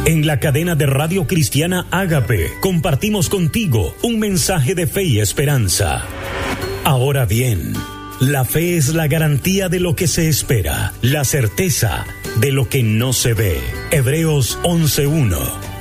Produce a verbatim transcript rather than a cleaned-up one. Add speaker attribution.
Speaker 1: En la cadena de Radio Cristiana Ágape compartimos contigo un mensaje de fe y esperanza. Ahora bien, la fe es la garantía de lo que se espera, la certeza de lo que no se ve. Hebreos once uno.